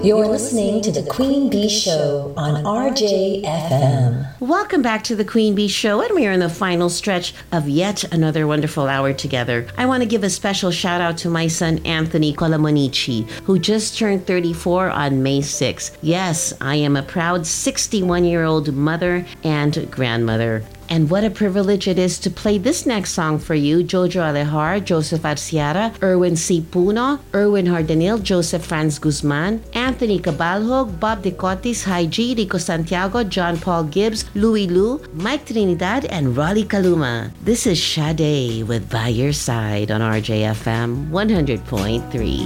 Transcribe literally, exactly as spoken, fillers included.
You're listening to The Queen Bee Show on R J F M. Welcome back to The Queen Bee Show, and we are in the final stretch of yet another wonderful hour together. I want to give a special shout out to my son, Anthony Colamonici, who just turned thirty-four on May sixth. Yes, I am a proud sixty-one-year-old mother and grandmother. And what a privilege it is to play this next song for you. Jojo Alejara, Joseph Arciara, Erwin C. Puno, Erwin Hardanil, Joseph Franz Guzman, Anthony Cabalhog, Bob Decotis, Hi G, Rico Santiago, John Paul Gibbs, Louis Lu, Mike Trinidad, and Rolly Kaluma. This is Sade with By Your Side on R J F M one hundred point three.